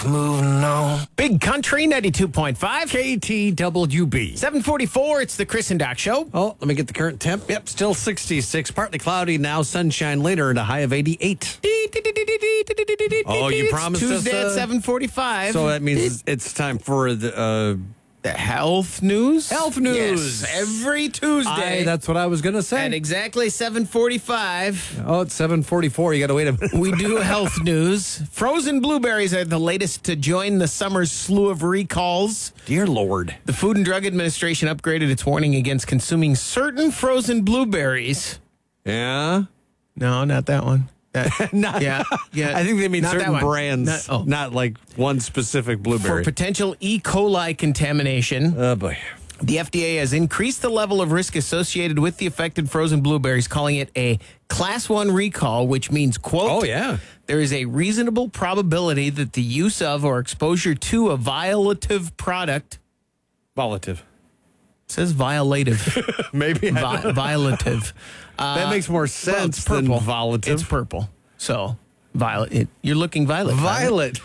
moving on. Big Country 92.5. KTWB. 744, it's the Chris and Doc Show. Oh, let me get the current temp. Yep, still 66. Partly cloudy now, sunshine later and a high of 88. Oh, you promised us Tuesday at 7:45. So that means it's time for the health news. Health news. Yes, every Tuesday. That's what I was going to say. At exactly 7:45. Oh, it's 7:44. You got to wait a minute. We do health news. Frozen blueberries are the latest to join the summer's slew of recalls. Dear Lord. The Food and Drug Administration upgraded its warning against consuming certain frozen blueberries. Yeah? No, not that one. Yeah. I think they mean certain brands, not like one specific blueberry. For potential E. coli contamination. Oh, boy. The FDA has increased the level of risk associated with the affected frozen blueberries, calling it a Class 1 recall, which means, quote, there is a reasonable probability that the use of or exposure to a violative product. Violative. It says violative. Maybe. Violative. That makes more sense than violative. It's purple. So, violet. You're looking violet. Violet.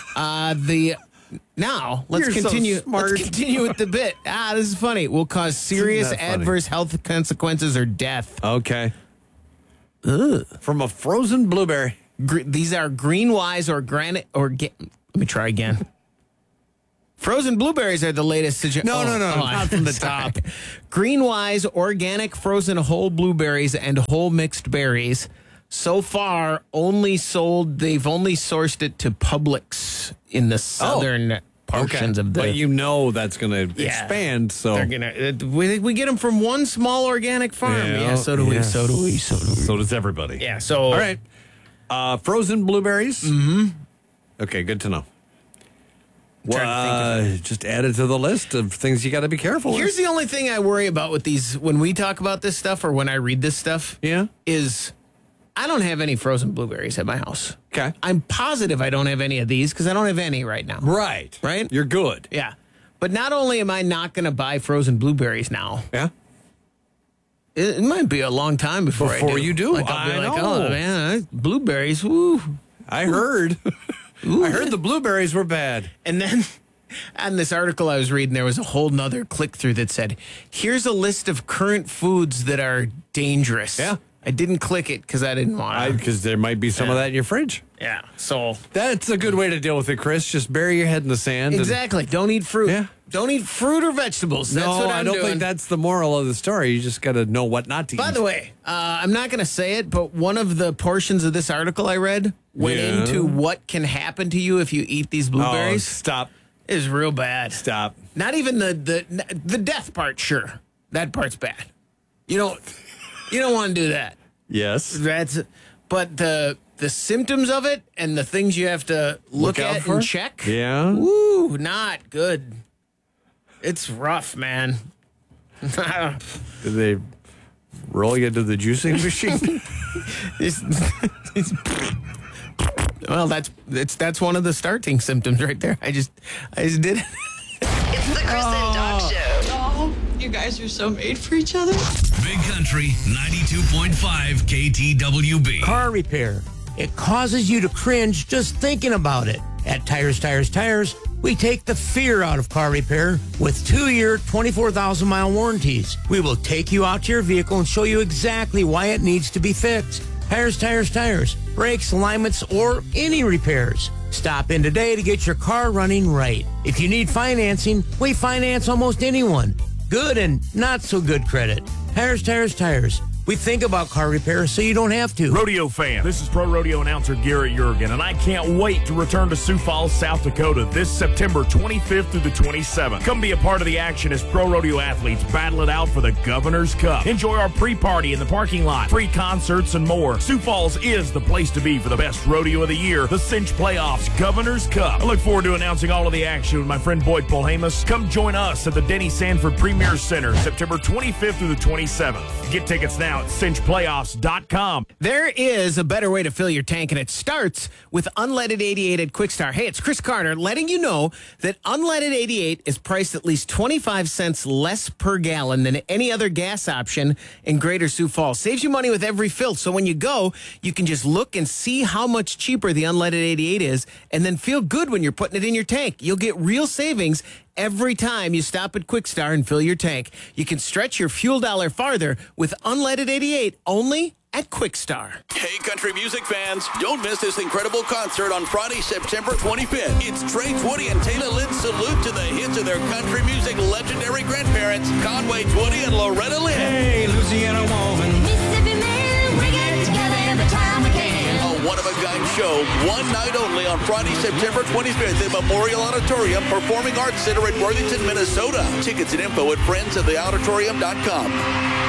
Now, let's continue. So smart. Let's continue with the bit. This is funny. Will cause serious adverse health consequences or death. Okay. Ugh. From a frozen blueberry. These are Greenwise organic. Let me try again. Frozen blueberries are the latest. No, not from the top. Greenwise organic frozen whole blueberries and whole mixed berries. So far, they've only sourced it to Publix in the southern portions of the. But that's going to expand. So they're gonna. We get them from one small organic farm. Yeah, so do we. So do we. So does everybody. Yeah. So all right. Frozen blueberries. Mm-hmm. Okay, good to know. Just add it to the list of things you got to be careful with. Here's the only thing I worry about with these when we talk about this stuff or when I read this stuff. Yeah. Is I don't have any frozen blueberries at my house. Okay. I'm positive I don't have any of these because I don't have any right now. Right. You're good. Yeah. But not only am I not going to buy frozen blueberries now. Yeah. It might be a long time before you do. Like, I'll be like, oh, man, blueberries, woo. I heard. I heard the blueberries were bad. And then on this article I was reading, there was a whole nother click-through that said, here's a list of current foods that are dangerous. Yeah. I didn't click it because I didn't want to. Because there might be some of that in your fridge. Yeah. So that's a good way to deal with it, Chris. Just bury your head in the sand. Exactly. Don't eat fruit. Yeah. Don't eat fruit or vegetables. That's what I'm doing. I don't think that's the moral of the story. You just got to know what not to eat. By the way, I'm not going to say it, but one of the portions of this article I read went into what can happen to you if you eat these blueberries. Stop. It is real bad. Stop. Not even the death part, sure. That part's bad. You don't want to do that. Yes. But the symptoms of it and the things you have to look at and check. Yeah. Woo, not good. It's rough, man. Did they roll you into the juicing machine? Well, that's one of the starting symptoms right there. I just did it. It's the Chris and Doc Show. Oh, you guys are so made for each other. Big Country 92.5 KTWB. Car repair. It causes you to cringe just thinking about it. At Tires, we take the fear out of car repair with 2-year, 24,000-mile warranties. We will take you out to your vehicle and show you exactly why it needs to be fixed. Tires. Brakes, alignments, or any repairs. Stop in today to get your car running right. If you need financing, we finance almost anyone. Good and not so good credit. Tires. We think about car repair so you don't have to. Rodeo fan, this is Pro Rodeo announcer Garrett Jurgen, and I can't wait to return to Sioux Falls, South Dakota this September 25th through the 27th. Come be a part of the action as Pro Rodeo athletes battle it out for the Governor's Cup. Enjoy our pre-party in the parking lot, free concerts, and more. Sioux Falls is the place to be for the best rodeo of the year, the Cinch Playoffs Governor's Cup. I look forward to announcing all of the action with my friend Boyd Polhamus. Come join us at the Denny Sanford Premier Center September 25th through the 27th. Get tickets now now at cinchplayoffs.com. There is a better way to fill your tank, and it starts with Unleaded 88 at Quickstar. Hey, it's Chris Carter letting you know that Unleaded 88 is priced at least 25 cents less per gallon than any other gas option in Greater Sioux Falls. Saves you money with every fill, so when you go, you can just look and see how much cheaper the Unleaded 88 is, and then feel good when you're putting it in your tank. You'll get real savings every time you stop at Quickstar and fill your tank. You can stretch your fuel dollar farther with Unleaded 88 only at Quickstar. Hey, country music fans, don't miss this incredible concert on Friday, September 25th. It's Trey Twitty and Taylor Lynn's salute to the hits of their country music legendary grandparents, Conway Twitty and Loretta Lynn. Hey, Louisiana woman. Mississippi man, we get together every time we can. A one-of-a-kind show, one night only on Friday, September 25th at Memorial Auditorium, Performing Arts Center in Worthington, Minnesota. Tickets and info at friendsoftheauditorium.com.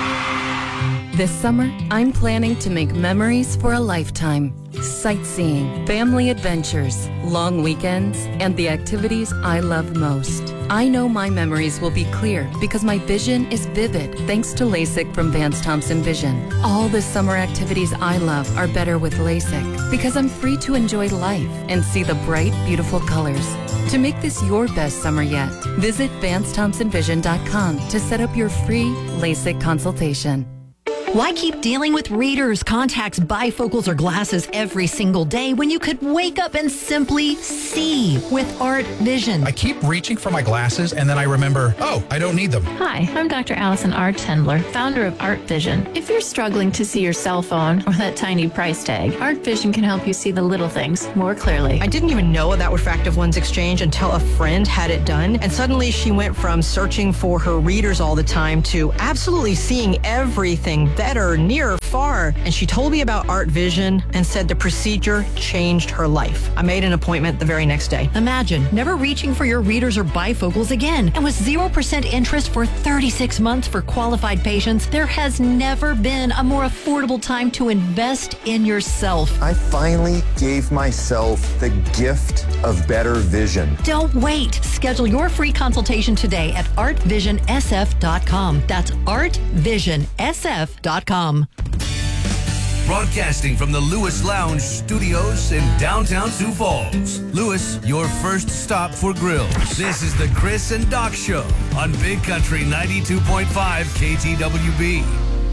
This summer, I'm planning to make memories for a lifetime. Sightseeing, family adventures, long weekends, and the activities I love most. I know my memories will be clear because my vision is vivid thanks to LASIK from Vance Thompson Vision. All the summer activities I love are better with LASIK because I'm free to enjoy life and see the bright, beautiful colors. To make this your best summer yet, visit VanceThompsonVision.com to set up your free LASIK consultation. Why keep dealing with readers, contacts, bifocals, or glasses every single day when you could wake up and simply see with Art Vision? I keep reaching for my glasses and then I remember, oh, I don't need them. Hi, I'm Dr. Allison R. Tendler, founder of Art Vision. If you're struggling to see your cell phone or that tiny price tag, Art Vision can help you see the little things more clearly. I didn't even know that was Refractive Lens Exchange until a friend had it done, and suddenly she went from searching for her readers all the time to absolutely seeing everything better, near, far. And she told me about Art Vision and said the procedure changed her life. I made an appointment the very next day. Imagine never reaching for your readers or bifocals again. And with 0% interest for 36 months for qualified patients, there has never been a more affordable time to invest in yourself. I finally gave myself the gift of better vision. Don't wait. Schedule your free consultation today at artvisionsf.com. That's artvisionsf.com. Broadcasting from the Lewis Lounge Studios in downtown Sioux Falls. Lewis, your first stop for grills. This is the Chris and Doc Show on Big Country 92.5 KTWB.